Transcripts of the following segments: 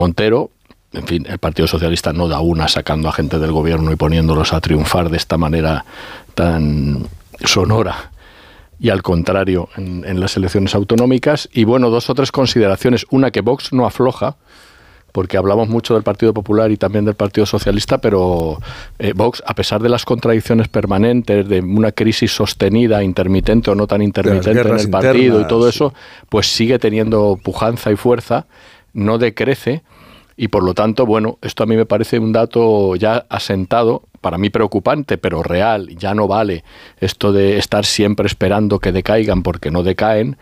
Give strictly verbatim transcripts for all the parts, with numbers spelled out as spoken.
Montero. En fin, el Partido Socialista no da una sacando a gente del gobierno y poniéndolos a triunfar de esta manera tan sonora y al contrario en, en las elecciones autonómicas. Y bueno, dos o tres consideraciones. Una, que Vox no afloja, porque hablamos mucho del Partido Popular y también del Partido Socialista, pero eh, Vox, a pesar de las contradicciones permanentes, de una crisis sostenida, intermitente o no tan intermitente en el partido internas, y todo eso, pues sigue teniendo pujanza y fuerza, no decrece. Y por lo tanto, bueno, esto a mí me parece un dato ya asentado, para mí preocupante, pero real. Ya no vale esto de estar siempre esperando que decaigan porque no decaen.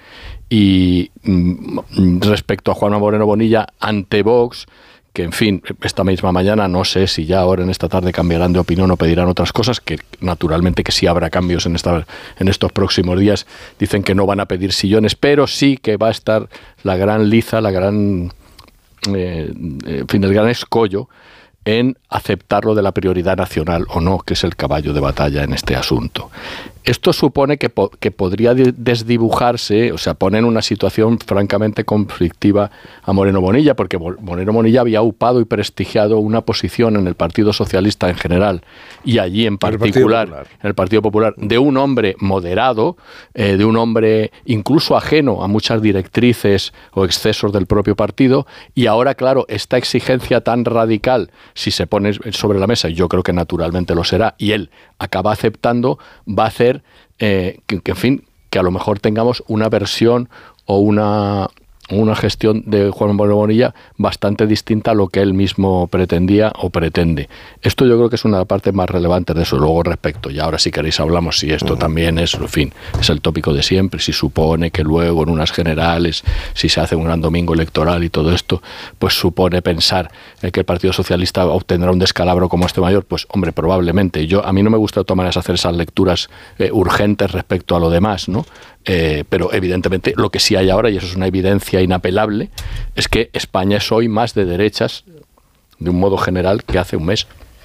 Y mm, respecto a Juanma Moreno Bonilla ante Vox, que en fin, esta misma mañana, no sé si ya ahora en esta tarde cambiarán de opinión o pedirán otras cosas, que naturalmente que sí habrá cambios en, esta, en estos próximos días. Dicen que no van a pedir sillones, pero sí que va a estar la gran liza, la gran... Eh, en fin, el gran escollo en aceptar lo de la prioridad nacional o no, que es el caballo de batalla en este asunto. Esto supone que, po- que podría desdibujarse, o sea, poner en una situación francamente conflictiva a Moreno Bonilla, porque Moreno Bonilla había upado y prestigiado una posición en el Partido Socialista en general y allí en particular, el en el Partido Popular, de un hombre moderado, eh, de un hombre incluso ajeno a muchas directrices o excesos del propio partido, y ahora, claro, esta exigencia tan radical, si se pone sobre la mesa, y yo creo que naturalmente lo será, y él acaba aceptando, va a hacer eh, que, que, en fin, que a lo mejor tengamos una versión o una, una gestión de Juan Moreno Bonilla bastante distinta a lo que él mismo pretendía o pretende. Esto yo creo que es una parte más relevante de eso. Luego respecto, y ahora si queréis hablamos si esto uh-huh. también es, en fin, es el tópico de siempre, si supone que luego en unas generales, si se hace un gran domingo electoral y todo esto, pues supone pensar eh, que el Partido Socialista obtendrá un descalabro como este mayor, pues hombre, probablemente. Yo A mí no me gusta de todas maneras hacer esas lecturas eh, urgentes respecto a lo demás, ¿no? Eh, pero evidentemente lo que sí hay ahora, y eso es una evidencia inapelable, es que España es hoy más de derechas de un modo general que hace un mes.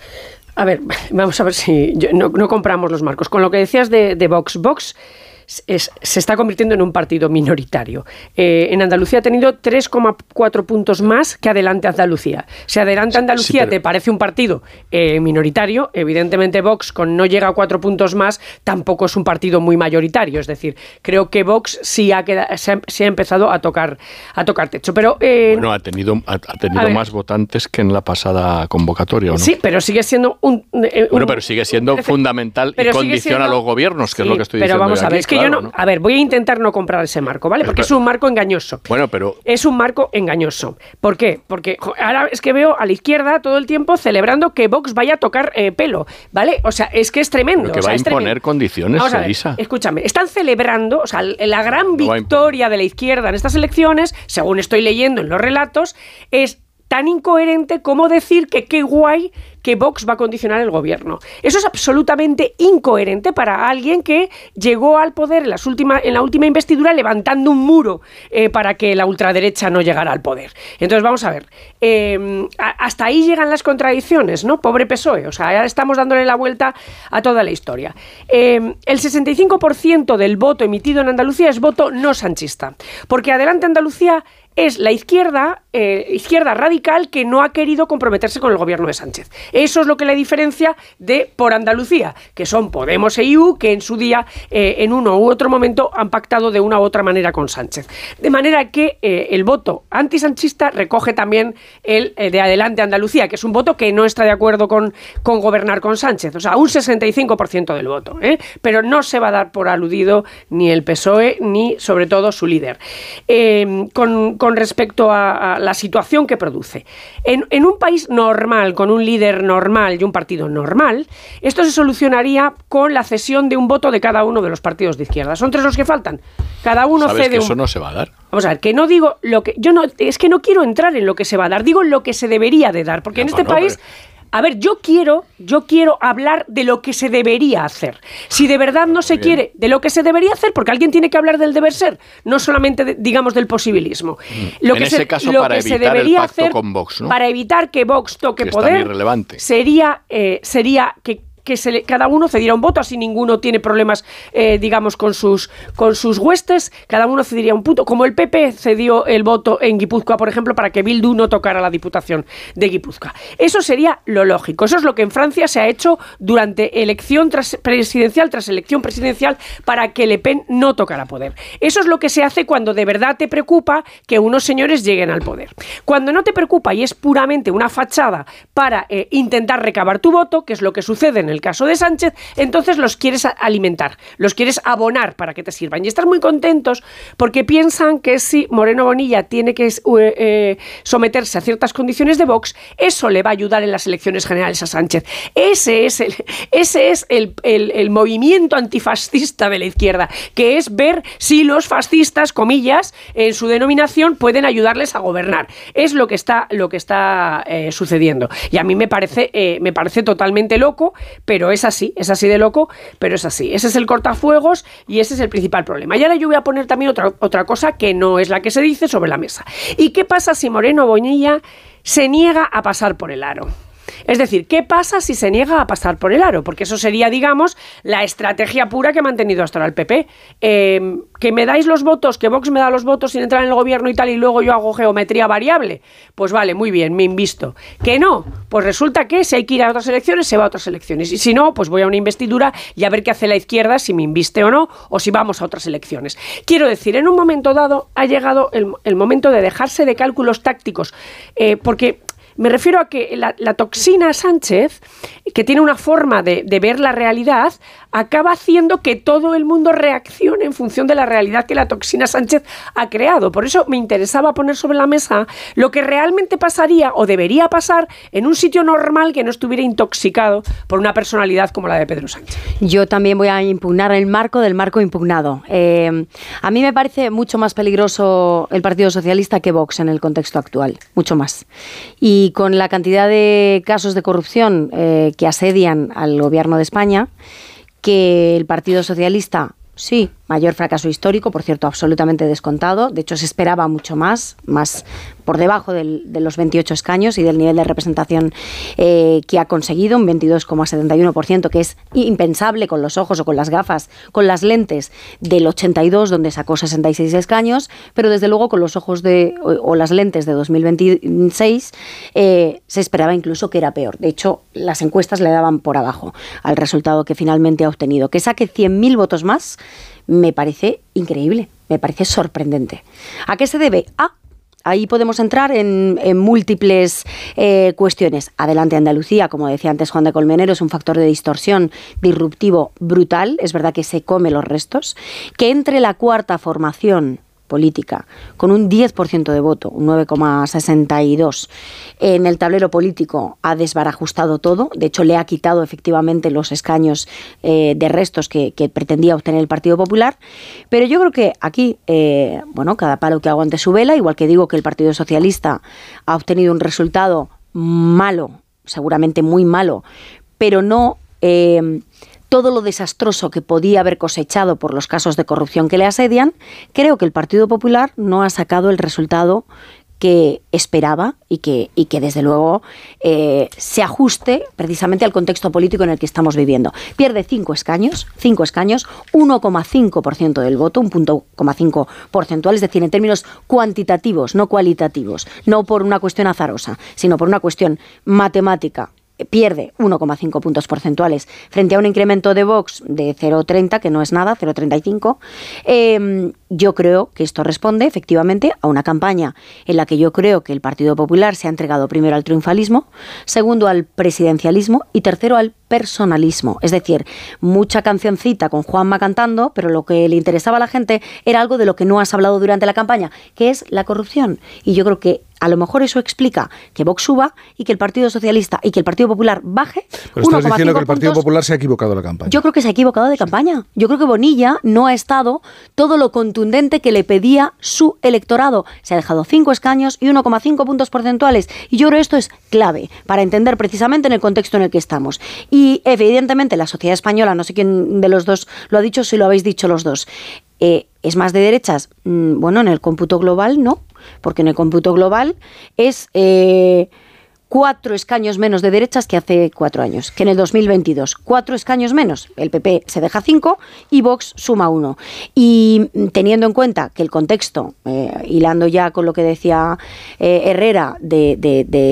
A ver, vamos a ver si yo, no, no compramos los marcos. Con lo que decías de, de Vox, Vox es, se está convirtiendo en un partido minoritario. Eh, en Andalucía ha tenido tres coma cuatro puntos más que Adelante Andalucía. Si Adelante Andalucía sí, pero... te parece un partido eh, minoritario, evidentemente Vox, con no llega a cuatro puntos más, tampoco es un partido muy mayoritario. Es decir, creo que Vox sí ha, quedado, se ha, se ha empezado a tocar, a tocar techo. Pero, eh, bueno, ha tenido, ha, ha tenido más votantes que en la pasada convocatoria, ¿o no? Sí, pero sigue siendo un... Eh, bueno, un pero sigue siendo fundamental y condiciona siendo, a los gobiernos, que sí, es lo que estoy pero diciendo vamos a ver, aquí, es que claro, yo no, ¿no? A ver, voy a intentar no comprar ese marco, ¿vale? Porque pero, es un marco engañoso. Bueno, pero... Es un marco engañoso. ¿Por qué? Porque ahora es que veo a la izquierda todo el tiempo celebrando que Vox vaya a tocar eh, pelo, ¿vale? O sea, es que es tremendo. Pero que o sea, va a imponer condiciones, Vamos a ver, Elisa. Escúchame, están celebrando, o sea, la gran no victoria de la izquierda en estas elecciones, según estoy leyendo en los relatos, es tan incoherente como decir que qué guay que Vox va a condicionar el gobierno. Eso es absolutamente incoherente para alguien que llegó al poder en, las última, en la última investidura levantando un muro eh, para que la ultraderecha no llegara al poder. Entonces, vamos a ver. Eh, a, hasta ahí llegan las contradicciones, ¿no? Pobre P S O E. O sea, ya estamos dándole la vuelta a toda la historia. Eh, el sesenta y cinco por ciento del voto emitido en Andalucía es voto no sanchista. Porque Adelante Andalucía es la izquierda, eh, izquierda radical que no ha querido comprometerse con el gobierno de Sánchez. Eso es lo que la diferencia de Por Andalucía, que son Podemos e I U, que en su día, eh, en uno u otro momento, han pactado de una u otra manera con Sánchez. De manera que eh, el voto antisanchista recoge también el eh, de Adelante Andalucía, que es un voto que no está de acuerdo con, con gobernar con Sánchez. O sea, un sesenta y cinco por ciento del voto. ¿eh? Pero no se va a dar por aludido ni el P S O E, ni, sobre todo, su líder. Eh, con con respecto a, a la situación que produce. En, en un país normal, con un líder normal y un partido normal, esto se solucionaría con la cesión de un voto de cada uno de los partidos de izquierda. Son tres los que faltan. Cada uno ¿Sabes cede que un... eso no se va a dar? Vamos a ver, que no digo lo que... Yo no... Es que no quiero entrar en lo que se va a dar, digo lo que se debería de dar, porque no, en este no, país... Pero... A ver, yo quiero, yo quiero hablar de lo que se debería hacer. Si de verdad no se quiere de lo que se debería hacer, porque alguien tiene que hablar del deber ser, no solamente, de, digamos, del posibilismo. Lo en que ese se, caso, lo para que evitar se debería el pacto hacer con Vox, ¿no? Para evitar que Vox toque que poder, irrelevante. sería, eh, sería que que se le, cada uno cediera un voto, así ninguno tiene problemas, eh, digamos, con sus, con sus huestes, cada uno cediría un punto, como el P P cedió el voto en Guipúzcoa, por ejemplo, para que Bildu no tocara la Diputación de Guipúzcoa. Eso sería lo lógico, eso es lo que en Francia se ha hecho durante elección tras presidencial tras elección presidencial para que Le Pen no tocara poder. Eso es lo que se hace cuando de verdad te preocupa que unos señores lleguen al poder. Cuando no te preocupa y es puramente una fachada para eh, intentar recabar tu voto, que es lo que sucede en el caso de Sánchez, entonces los quieres alimentar, los quieres abonar para que te sirvan. Y están muy contentos porque piensan que si Moreno Bonilla tiene que eh, eh, someterse a ciertas condiciones de Vox, eso le va a ayudar en las elecciones generales a Sánchez. Ese es el, ese es el, el, el movimiento antifascista de la izquierda, que es ver si los fascistas, comillas, en su denominación pueden ayudarles a gobernar. Es lo que está, lo que está eh, sucediendo. Y a mí me parece, eh, me parece totalmente loco, pero es así, es así de loco, pero es así. Ese es el cortafuegos y ese es el principal problema. Y ahora yo voy a poner también otra, otra cosa que no es la que se dice sobre la mesa. ¿Y qué pasa si Moreno Bonilla se niega a pasar por el aro? Es decir, ¿qué pasa si se niega a pasar por el aro? Porque eso sería, digamos, la estrategia pura que ha mantenido hasta ahora el P P. Eh, que me dais los votos, que Vox me da los votos sin entrar en el gobierno y tal, y luego yo hago geometría variable. Pues vale, muy bien, me invisto. ¿Que no? Pues resulta que si hay que ir a otras elecciones, se va a otras elecciones. Y si no, pues voy a una investidura y a ver qué hace la izquierda, si me inviste o no, o si vamos a otras elecciones. Quiero decir, en un momento dado ha llegado el, el momento de dejarse de cálculos tácticos, eh, porque... Me refiero a que la, la toxina Sánchez, que tiene una forma de, de ver la realidad, acaba haciendo que todo el mundo reaccione en función de la realidad que la toxina Sánchez ha creado. Por eso me interesaba poner sobre la mesa lo que realmente pasaría o debería pasar en un sitio normal que no estuviera intoxicado por una personalidad como la de Pedro Sánchez. Yo también voy a impugnar el marco del marco impugnado. Eh, a mí me parece mucho más peligroso el Partido Socialista que Vox en el contexto actual, mucho más. Y Y con la cantidad de casos de corrupción eh, que asedian al gobierno de España, que el Partido Socialista, sí, mayor fracaso histórico, por cierto, absolutamente descontado. De hecho, se esperaba mucho más, más por debajo del, de los veintiocho escaños y del nivel de representación eh, que ha conseguido, un veintidós coma setenta y uno por ciento, que es impensable con los ojos o con las gafas, con las lentes del ochenta y dos, donde sacó sesenta y seis escaños, pero desde luego con los ojos de o, o las lentes de dos mil veintiséis eh, se esperaba incluso que era peor. De hecho, las encuestas le daban por abajo al resultado que finalmente ha obtenido. Que saque cien mil votos más me parece increíble, me parece sorprendente. ¿A qué se debe? A Ahí podemos entrar en, en múltiples eh, cuestiones. Adelante Andalucía, como decía antes Juan de Colmenero, es un factor de distorsión disruptivo brutal. Es verdad que se come los restos. Que entre la cuarta formación política con un diez por ciento de voto, un nueve coma sesenta y dos en el tablero político, ha desbarajustado todo. De hecho, le ha quitado efectivamente los escaños eh, de restos que, que pretendía obtener el Partido Popular. Pero yo creo que aquí, eh, bueno, cada palo que aguante su vela, igual que digo que el Partido Socialista ha obtenido un resultado malo, seguramente muy malo, pero no eh, todo lo desastroso que podía haber cosechado por los casos de corrupción que le asedian. Creo que el Partido Popular no ha sacado el resultado que esperaba y que, y que desde luego eh, se ajuste precisamente al contexto político en el que estamos viviendo. Pierde cinco escaños, cinco escaños, uno coma cinco por ciento del voto, un punto coma cinco porcentual, es decir, en términos cuantitativos, no cualitativos, no por una cuestión azarosa, sino por una cuestión matemática. Pierde uno coma cinco puntos porcentuales frente a un incremento de Vox de cero coma treinta, que no es nada, cero coma treinta y cinco. Eh, yo creo que esto responde efectivamente a una campaña en la que yo creo que el Partido Popular se ha entregado primero al triunfalismo, segundo al presidencialismo y tercero al personalismo. Es decir, mucha cancioncita con Juanma cantando, pero lo que le interesaba a la gente era algo de lo que no has hablado durante la campaña, que es la corrupción. Y yo creo que a lo mejor eso explica que Vox suba y que el Partido Socialista y que el Partido Popular baje. Pero estás diciendo que el Partido puntos. Popular se ha equivocado en la campaña. Yo creo que se ha equivocado de campaña. Yo creo que Bonilla no ha estado todo lo contundente que le pedía su electorado. Se ha dejado cinco escaños y uno coma cinco puntos porcentuales. Y yo creo que esto es clave para entender precisamente en el contexto en el que estamos. Y evidentemente la sociedad española, no sé quién de los dos lo ha dicho, si lo habéis dicho los dos, eh, ¿es más de derechas? Mm, bueno, en el cómputo global no. Porque en el cómputo global es eh, cuatro escaños menos de derechas que hace cuatro años, que en el dos mil veintidós. Cuatro escaños menos. El P P se deja cinco y Vox suma uno. Y teniendo en cuenta que el contexto, eh, hilando ya con lo que decía eh, Herrera, de, de, de